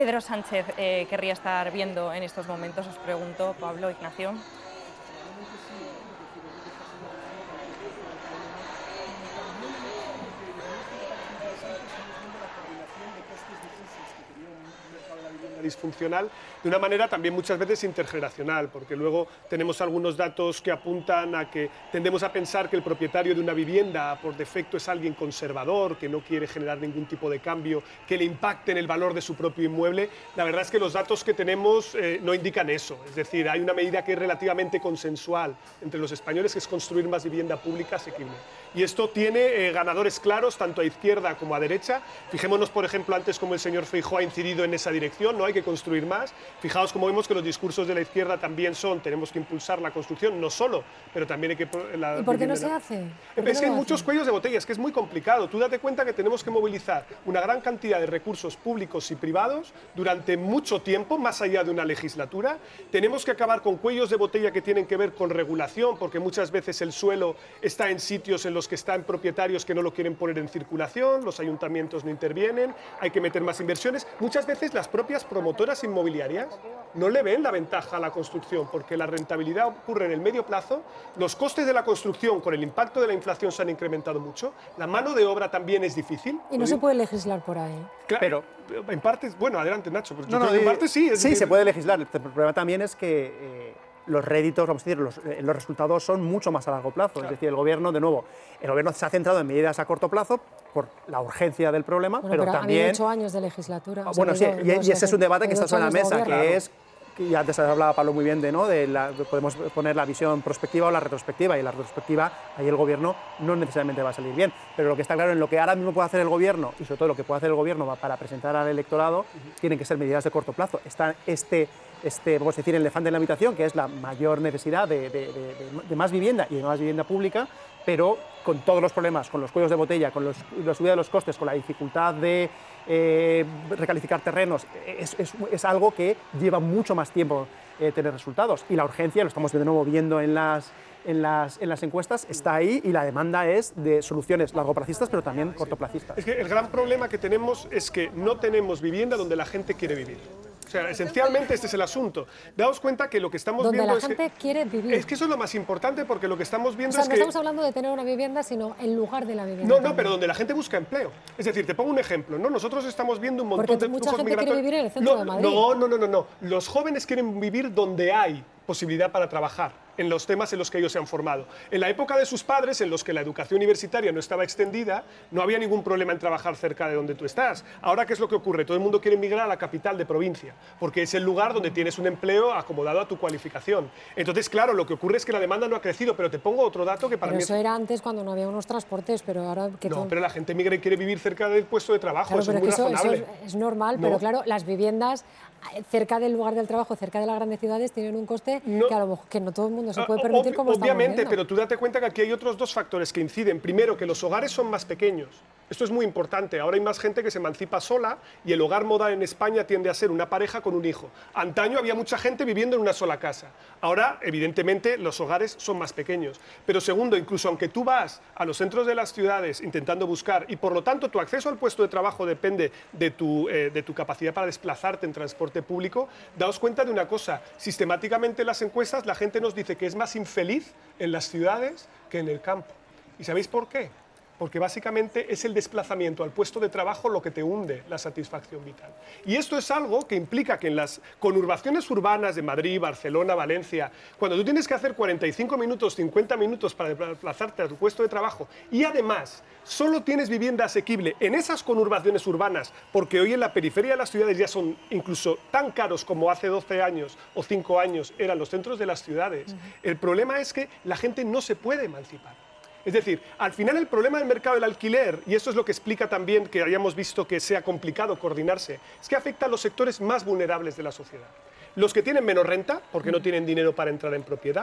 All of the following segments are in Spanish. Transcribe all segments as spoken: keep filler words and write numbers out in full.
Pedro Sánchez eh, querría estar viendo en estos momentos, os pregunto, Pablo, Ignacio. Probablemente sí, ¿no? Es decir, el está señalizando con lo que crece el problema y también el hecho de que, y a mí esto me parece interesante, estamos viendo la coordinación de costes difusos que tenía un mercado de la vivienda disfuncional de una manera también muchas veces intergeneracional, porque luego tenemos algunos datos que apuntan a que tendemos a pensar que el propietario de una vivienda por defecto es alguien conservador, que no quiere generar ningún tipo de cambio que le impacte en el valor de su propio inmueble. La verdad es que los datos que tenemos eh, no indican eso, es decir, hay una medida que es relativamente consensual entre los españoles, que es construir más vivienda pública asequible. Y esto tiene eh, ganadores claros, tanto a izquierda como a derecha. Fijémonos, por ejemplo, antes cómo el señor Feijóo ha incidido en esa dirección, no hay que construir más. Fijaos cómo vemos que los discursos de la izquierda también son, tenemos que impulsar la construcción, no solo, pero también hay que... La ¿Y por qué no vivienda... se hace? ¿Por qué Es no que hay lo muchos hacen? cuellos de botella, es que es muy complicado. Tú date cuenta que tenemos que movilizar una gran cantidad de recursos públicos y privados durante mucho tiempo, más allá de una legislatura. Tenemos que acabar con cuellos de botella que tienen que ver con regulación, porque muchas veces el suelo está en sitios en los que están propietarios que no lo quieren poner en circulación, los ayuntamientos no intervienen, hay que meter más inversiones. Muchas veces las propias promotoras inmobiliarias no le ven la ventaja a la construcción, porque la rentabilidad ocurre en el medio plazo, los costes de la construcción con el impacto de la inflación se han incrementado mucho, la mano de obra también es difícil. Y no se puede legislar por ahí. Claro, pero en parte, bueno, adelante Nacho, pero yo No, no, creo que en parte sí. Es sí, decir, se puede legislar. El problema también es que eh, los réditos, vamos a decir, los, eh, los resultados son mucho más a largo plazo. Claro. Es decir, el gobierno, de nuevo, el gobierno se ha centrado en medidas a corto plazo por la urgencia del problema, Bueno, pero, pero también... han ocho años de legislatura. o sea, Bueno, sí, digo, y, no y sé, ese es un debate que hay está ocho sobre la años de mesa, gobierno. que es, y antes hablaba Pablo muy bien de, ¿no? de la, podemos poner la visión prospectiva o la retrospectiva, y la retrospectiva, ahí el gobierno no necesariamente va a salir bien, pero lo que está claro en lo que ahora mismo puede hacer el gobierno, y sobre todo lo que puede hacer el gobierno para presentar al electorado, uh-huh. tienen que ser medidas de corto plazo. Está este, este, vamos a decir, el elefante en la habitación, que es la mayor necesidad de, de, de, de, de más vivienda y de más vivienda pública, pero con todos los problemas, con los cuellos de botella, con los, la subida de los costes, con la dificultad de eh, recalificar terrenos, es, es, es algo que lleva mucho más tiempo eh, tener resultados. Y la urgencia, lo estamos de nuevo viendo en las, en, las, en las encuestas, está ahí, y la demanda es de soluciones largoplacistas, pero también cortoplacistas. Es que el gran problema que tenemos es que no tenemos vivienda donde la gente quiere vivir. O sea, esencialmente este es el asunto. Daos cuenta que lo que estamos Donde viendo la es gente que, quiere vivir. Es que eso es lo más importante, porque lo que estamos viendo o sea, es no que... estamos hablando de tener una vivienda, sino en lugar de la vivienda. No, no, también. pero donde la gente busca empleo. Es decir, te pongo un ejemplo, ¿no? Nosotros estamos viendo un montón Porque de mucha flujos gente quiere migratorios. vivir en el centro no, de Madrid. No, no, no, no, no. Los jóvenes quieren vivir donde hay posibilidad para trabajar, en los temas en los que ellos se han formado. En la época de sus padres, en los que la educación universitaria no estaba extendida, no había ningún problema en trabajar cerca de donde tú estás. Ahora, ¿qué es lo que ocurre? Todo el mundo quiere emigrar a la capital de provincia, porque es el lugar donde tienes un empleo acomodado a tu cualificación. Entonces, claro, lo que ocurre es que la demanda no ha crecido, pero te pongo otro dato que para pero mí... eso es... era antes, cuando no había unos transportes, pero ahora... que No, todo... pero la gente migra y quiere vivir cerca del puesto de trabajo, Claro, eso pero es muy es que eso, razonable. eso es, es normal, No. pero claro, las viviendas cerca del lugar del trabajo, cerca de las grandes ciudades, tienen un coste No. que a lo mejor que no todo el mundo se Ah, puede permitir, ob- como estamos Obviamente, viendo. pero tú date cuenta que aquí hay otros dos factores que inciden. Primero, que los hogares son más pequeños. Esto es muy importante. Ahora hay más gente que se emancipa sola, y el hogar modal en España tiende a ser una pareja con un hijo. Antaño había mucha gente viviendo en una sola casa. Ahora, evidentemente, los hogares son más pequeños. Pero segundo, incluso aunque tú vas a los centros de las ciudades intentando buscar, y por lo tanto tu acceso al puesto de trabajo depende de tu, eh, de tu capacidad para desplazarte en transporte público, daos cuenta de una cosa: sistemáticamente en las encuestas la gente nos dice que es más infeliz en las ciudades que en el campo. ¿Y sabéis por qué? Porque básicamente es el desplazamiento al puesto de trabajo lo que te hunde la satisfacción vital. Y esto es algo que implica que en las conurbaciones urbanas de Madrid, Barcelona, Valencia, cuando tú tienes que hacer cuarenta y cinco minutos, cincuenta minutos para desplazarte a tu puesto de trabajo, y además solo tienes vivienda asequible en esas conurbaciones urbanas, porque hoy en la periferia de las ciudades ya son incluso tan caros como hace doce años o cinco años eran los centros de las ciudades, uh-huh. El problema es que la gente no se puede emancipar. Es decir, al final el problema del mercado del alquiler, y esto es lo que explica también que hayamos visto que sea complicado coordinarse, es que afecta a los sectores más vulnerables de la sociedad. Los que tienen menos renta, porque no tienen dinero para entrar en propiedad,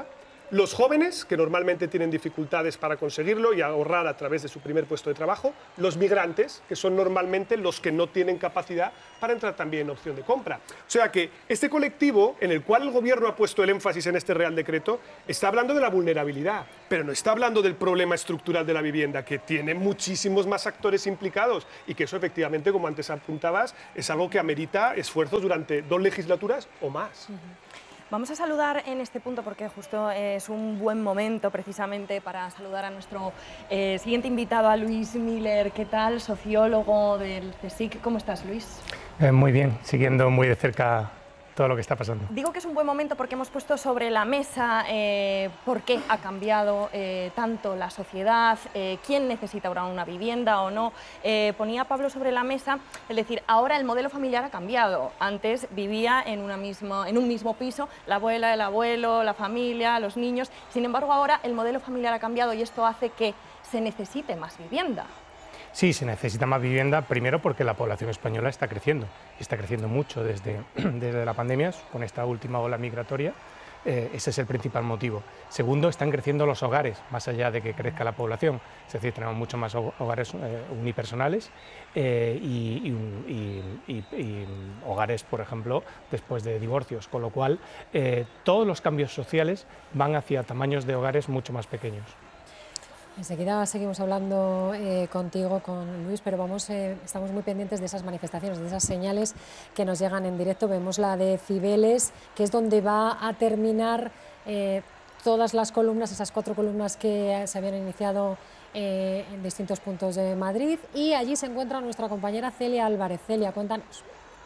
Los jóvenes, que normalmente tienen dificultades para conseguirlo y ahorrar a través de su primer puesto de trabajo. Los migrantes, que son normalmente los que no tienen capacidad para entrar también en opción de compra. O sea que este colectivo, en el cual el Gobierno ha puesto el énfasis en este Real Decreto, está hablando de la vulnerabilidad, pero no está hablando del problema estructural de la vivienda, que tiene muchísimos más actores implicados y que eso efectivamente, como antes apuntabas, es algo que amerita esfuerzos durante dos legislaturas o más. Uh-huh. Vamos a saludar en este punto porque justo es un buen momento precisamente para saludar a nuestro eh, siguiente invitado, a Luis Miller. ¿Qué tal? Sociólogo del CSIC. ¿Cómo estás, Luis? Eh, muy bien, siguiendo muy de cerca todo lo que está pasando. Digo que es un buen momento porque hemos puesto sobre la mesa eh, por qué ha cambiado eh, tanto la sociedad, eh, quién necesita ahora una vivienda o no. Eh, ponía Pablo sobre la mesa, es decir, ahora el modelo familiar ha cambiado. Antes vivía en, una mismo, en un mismo piso la abuela, el abuelo, la familia, los niños. Sin embargo, ahora el modelo familiar ha cambiado y esto hace que se necesite más vivienda. Sí, se necesita más vivienda, primero porque la población española está creciendo, y está creciendo mucho desde, desde la pandemia, con esta última ola migratoria, eh, ese es el principal motivo. Segundo, están creciendo los hogares, más allá de que crezca la población, es decir, tenemos muchos más hogares eh, unipersonales eh, y, y, y, y, y hogares, por ejemplo, después de divorcios, con lo cual eh, todos los cambios sociales van hacia tamaños de hogares mucho más pequeños. Enseguida seguimos hablando eh, contigo, con Luis, pero vamos, eh, estamos muy pendientes de esas manifestaciones, de esas señales que nos llegan en directo. Vemos la de Cibeles, que es donde va a terminar eh, todas las columnas, esas cuatro columnas que se habían iniciado eh, en distintos puntos de Madrid. Y allí se encuentra nuestra compañera Celia Álvarez. Celia, cuéntanos.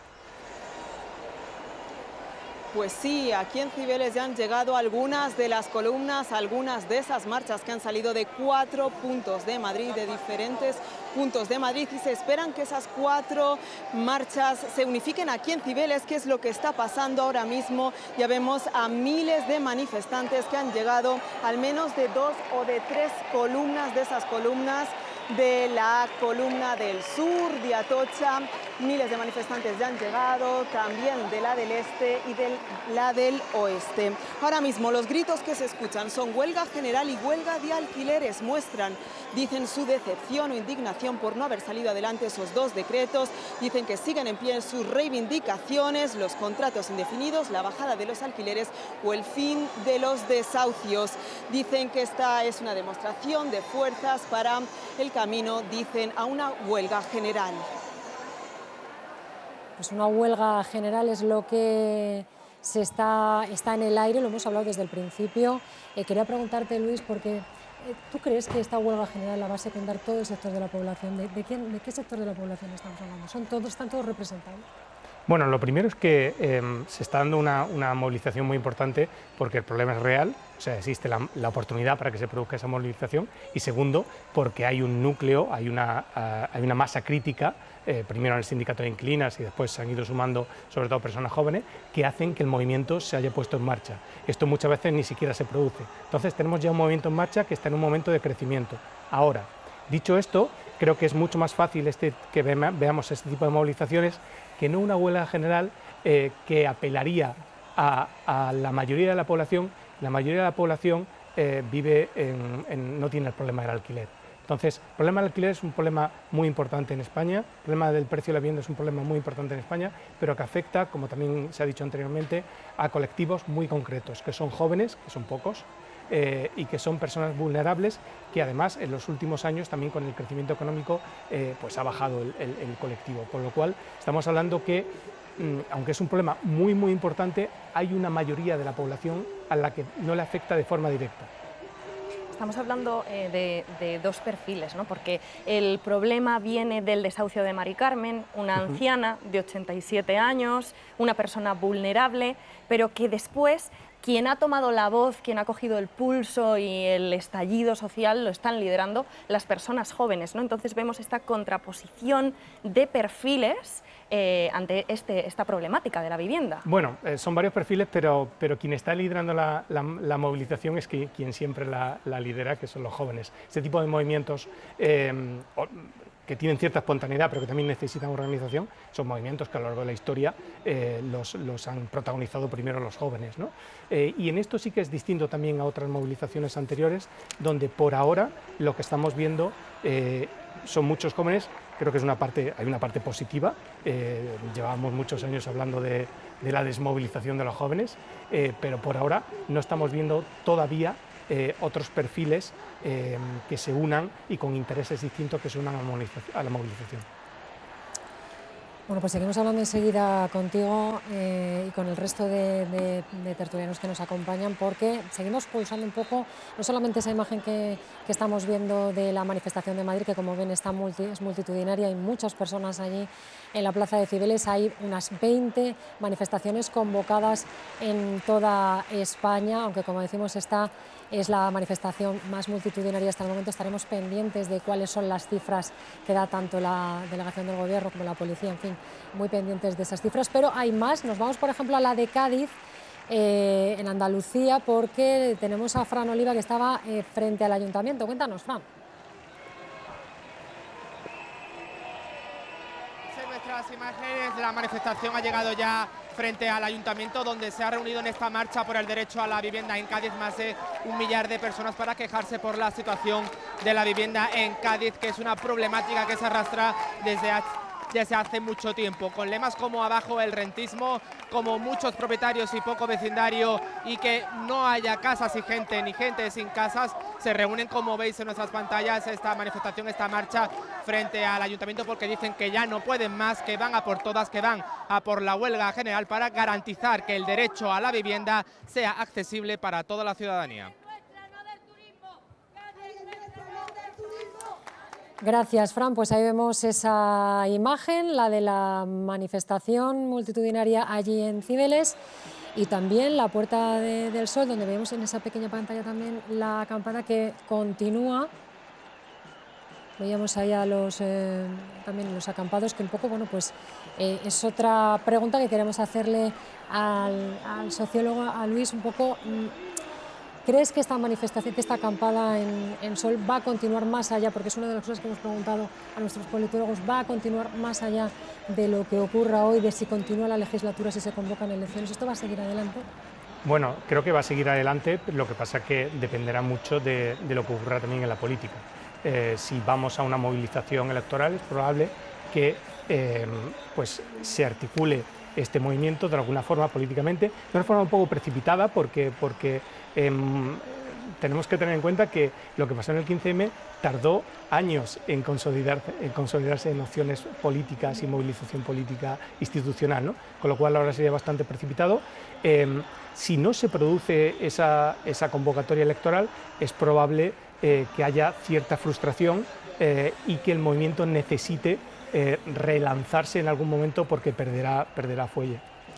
Pues sí, aquí en Cibeles ya han llegado algunas de las columnas, algunas de esas marchas que han salido de cuatro puntos de Madrid, de diferentes puntos de Madrid, y se esperan que esas cuatro marchas se unifiquen aquí en Cibeles, que es lo que está pasando ahora mismo. Ya vemos a miles de manifestantes que han llegado, al menos de dos o de tres columnas de esas columnas, de la columna del sur, de Atocha. Miles de manifestantes ya han llegado, también de la del este y de la del oeste. Ahora mismo los gritos que se escuchan son huelga general y huelga de alquileres. Muestran, dicen, su decepción o indignación por no haber salido adelante esos dos decretos. Dicen que siguen en pie sus reivindicaciones, los contratos indefinidos, la bajada de los alquileres o el fin de los desahucios. Dicen que esta es una demostración de fuerzas para el camino, dicen, a una huelga general. Pues una huelga general es lo que se está, está en el aire, lo hemos hablado desde el principio. Eh, quería preguntarte, Luis, porque eh, ¿tú crees que esta huelga general la va a secundar todo el sector de la población? ¿De, de, quién, de qué sector de la población estamos hablando? ¿Son todos, ¿Están todos representados? Bueno, lo primero es que eh, se está dando una, una movilización muy importante porque el problema es real, o sea, existe la, la oportunidad para que se produzca esa movilización, y segundo, porque hay un núcleo, hay una, uh, hay una masa crítica, eh, primero en el sindicato de inquilinas y después se han ido sumando sobre todo personas jóvenes, que hacen que el movimiento se haya puesto en marcha. Esto muchas veces ni siquiera se produce. Entonces tenemos ya un movimiento en marcha que está en un momento de crecimiento. Ahora, dicho esto, creo que es mucho más fácil este, que ve, veamos este tipo de movilizaciones que no una huelga general eh, que apelaría a, a la mayoría de la población. La mayoría de la población eh, vive en, en, no tiene el problema del alquiler. Entonces, el problema del alquiler es un problema muy importante en España, el problema del precio de la vivienda es un problema muy importante en España, pero que afecta, como también se ha dicho anteriormente, a colectivos muy concretos, que son jóvenes, que son pocos, Eh, y que son personas vulnerables, que además en los últimos años también con el crecimiento económico eh, pues ha bajado el, el, el colectivo, con lo cual estamos hablando que mmm, aunque es un problema muy muy importante, hay una mayoría de la población a la que no le afecta de forma directa. Estamos hablando eh, de, de dos perfiles, ¿no? Porque el problema viene del desahucio de Mari Carmen, una uh-huh. anciana de ochenta y siete años, una persona vulnerable, pero que después quien ha tomado la voz, quien ha cogido el pulso y el estallido social lo están liderando las personas jóvenes, ¿no? Entonces vemos esta contraposición de perfiles eh, ante este, esta problemática de la vivienda. Bueno, eh, son varios perfiles, pero, pero quien está liderando la, la, la movilización es que, quien siempre la, la lidera, que son los jóvenes. Este tipo de movimientos eh, que tienen cierta espontaneidad, pero que también necesitan organización, son movimientos que a lo largo de la historia eh, los, los han protagonizado primero los jóvenes, ¿no? Eh, y en esto sí que es distinto también a otras movilizaciones anteriores, donde por ahora lo que estamos viendo eh, son muchos jóvenes. Creo que es una parte, hay una parte positiva, eh, llevamos muchos años hablando de, de la desmovilización de los jóvenes, eh, pero por ahora no estamos viendo todavía Eh, otros perfiles eh, que se unan y con intereses distintos que se unan a la movilización. A la movilización. Bueno, pues seguimos hablando enseguida contigo eh, y con el resto de, de, de tertulianos que nos acompañan, porque seguimos pulsando un poco, no solamente esa imagen que, que estamos viendo de la manifestación de Madrid, que como ven está multi, es multitudinaria, hay muchas personas allí en la Plaza de Cibeles, hay unas veinte manifestaciones convocadas en toda España, aunque como decimos esta es la manifestación más multitudinaria hasta el momento. Estaremos pendientes de cuáles son las cifras que da tanto la delegación del Gobierno como la policía, en fin, muy pendientes de esas cifras, pero hay más. Nos vamos, por ejemplo, a la de Cádiz, eh, en Andalucía, porque tenemos a Fran Oliva, que estaba eh, frente al ayuntamiento. Cuéntanos, Fran. En nuestras imágenes, la manifestación ha llegado ya frente al ayuntamiento, donde se ha reunido en esta marcha por el derecho a la vivienda en Cádiz más de un millar de personas para quejarse por la situación de la vivienda en Cádiz, que es una problemática que se arrastra desde desde hace mucho tiempo, con lemas como abajo el rentismo, como muchos propietarios y poco vecindario, y que no haya casas y gente, ni gente sin casas. Se reúnen, como veis en nuestras pantallas, esta manifestación, esta marcha frente al ayuntamiento, porque dicen que ya no pueden más, que van a por todas, que van a por la huelga general para garantizar que el derecho a la vivienda sea accesible para toda la ciudadanía. Gracias, Fran. Pues ahí vemos esa imagen, la de la manifestación multitudinaria allí en Cibeles, y también la Puerta de, del Sol, donde vemos en esa pequeña pantalla también la acampada que continúa. Veíamos ahí a los, eh, también los acampados, que un poco, bueno, pues eh, es otra pregunta que queremos hacerle al, al sociólogo, a Luis, un poco. ¿Crees que esta manifestación, que esta acampada en, en Sol va a continuar más allá? Porque es una de las cosas que hemos preguntado a nuestros politólogos. ¿Va a continuar más allá de lo que ocurra hoy, de si continúa la legislatura, si se convocan elecciones? ¿Esto va a seguir adelante? Bueno, creo que va a seguir adelante, lo que pasa es que dependerá mucho de, de lo que ocurra también en la política. Eh, si vamos a una movilización electoral, es probable que eh, pues, se articule este movimiento de alguna forma políticamente, de una forma un poco precipitada, porque, porque eh, tenemos que tener en cuenta que lo que pasó en el quince eme tardó años en, consolidar, en consolidarse en opciones políticas y movilización política institucional, ¿no? Con lo cual ahora sería bastante precipitado. Eh, si no se produce esa, esa convocatoria electoral, es probable eh, que haya cierta frustración eh, y que el movimiento necesite Eh, relanzarse en algún momento, porque perderá, perderá fuelle.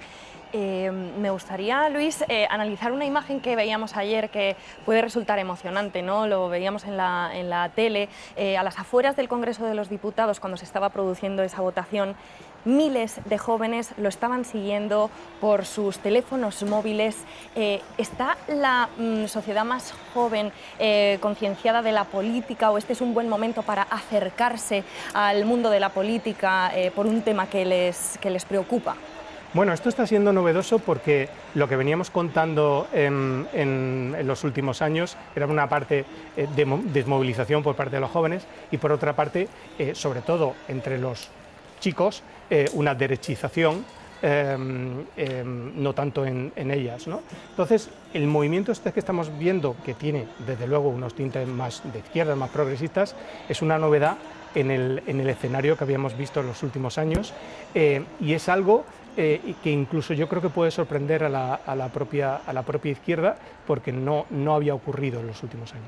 Eh, me gustaría, Luis, eh, analizar una imagen que veíamos ayer que puede resultar emocionante, ¿no? Lo veíamos en la, en la tele, eh, a las afueras del Congreso de los Diputados, cuando se estaba produciendo esa votación. Miles de jóvenes lo estaban siguiendo por sus teléfonos móviles. Eh, ¿Está la mm, sociedad más joven eh, concienciada de la política, o este es un buen momento para acercarse al mundo de la política eh, por un tema que les, que les preocupa? Bueno, esto está siendo novedoso porque lo que veníamos contando en, en, en los últimos años era una parte eh, de desmovilización por parte de los jóvenes, y por otra parte, eh, sobre todo entre los chicos, eh, una derechización, eh, eh, no tanto en, en ellas, ¿no? Entonces, el movimiento este que estamos viendo, que tiene desde luego unos tintes más de izquierda, más progresistas, es una novedad en el, en el escenario que habíamos visto en los últimos años, eh, y es algo eh, que incluso yo creo que puede sorprender a la, a la, propia, a la propia izquierda, porque no, no había ocurrido en los últimos años.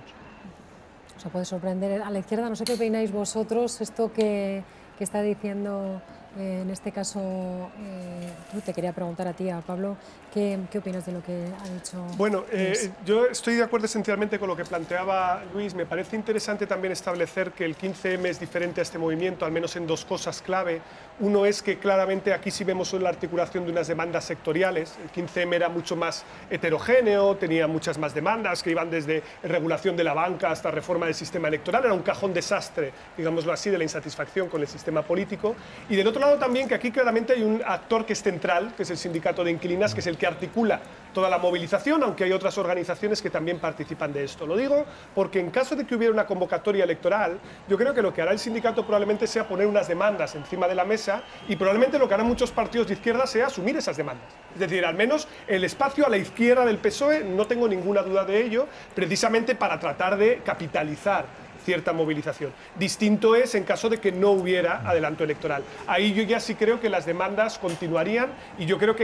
O sea, puede sorprender a la izquierda. No sé qué opináis vosotros, esto que, que está diciendo Eh, en este caso, eh, tú te quería preguntar a ti, a Pablo, ¿qué, qué opinas de lo que ha dicho Bueno, eh, Luis? yo estoy de acuerdo esencialmente con lo que planteaba Luis. Me parece interesante también establecer que el quince eme es diferente a este movimiento, al menos en dos cosas clave. Uno es que claramente aquí sí vemos la articulación de unas demandas sectoriales. El quince eme era mucho más heterogéneo, tenía muchas más demandas que iban desde regulación de la banca hasta reforma del sistema electoral. Era un cajón desastre, digámoslo así, de la insatisfacción con el sistema político. Y del otro lado también que aquí claramente hay un actor que es central, que es el sindicato de inquilinas, que es el que articula toda la movilización, aunque hay otras organizaciones que también participan de esto. Lo digo porque en caso de que hubiera una convocatoria electoral, yo creo que lo que hará el sindicato probablemente sea poner unas demandas encima de la mesa y probablemente lo que harán muchos partidos de izquierda sea asumir esas demandas. Es decir, al menos el espacio a la izquierda del P S O E, no tengo ninguna duda de ello, precisamente para tratar de capitalizar cierta movilización. Distinto es en caso de que no hubiera adelanto electoral. Ahí yo ya sí creo que las demandas continuarían y yo creo que